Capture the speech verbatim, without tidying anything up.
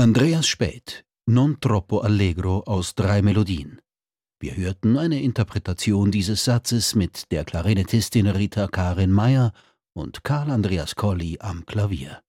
Andreas Späth, Non troppo allegro aus drei Melodien. Wir hörten eine Interpretation dieses Satzes mit der Klarinettistin Rita Karin Meyer und Karl Andreas Colli am Klavier.